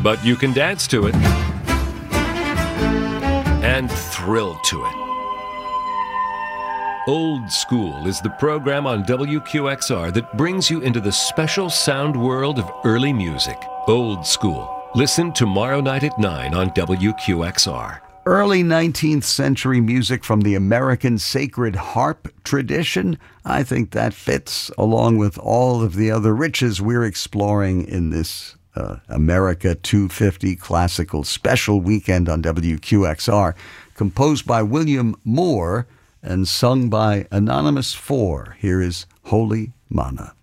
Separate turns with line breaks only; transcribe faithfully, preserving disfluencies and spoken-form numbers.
but you can dance to it and thrill to it. Old School is the program on W Q X R that brings you into the special sound world of early music. Old School. Listen tomorrow night at nine on W Q X R.
Early nineteenth century music from the American sacred harp tradition. I think that fits along with all of the other riches we're exploring in this uh, America two fifty Classical Special Weekend on W Q X R. Composed by William Moore and sung by Anonymous Four. Here is Holy Mana.